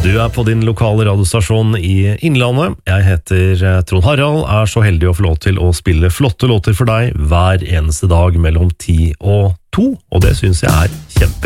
Du på din lokale radiostasjon i Innlandet. Jeg heter Trond Harald, så heldig å få lov til å spille flotte låter for deg hver eneste dag mellom 10 og 2, og det synes jeg kjempe.